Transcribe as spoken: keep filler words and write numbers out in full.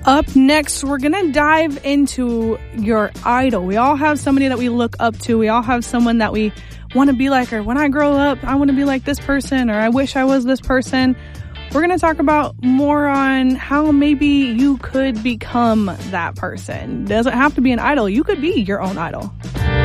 Up next, we're going to dive into your idol. We all have somebody that we look up to. We all have someone that we want to be like, or when I grow up, I want to be like this person, or I wish I was this person. We're going to talk about more on how maybe you could become that person. Doesn't have to be an idol. You could be your own idol.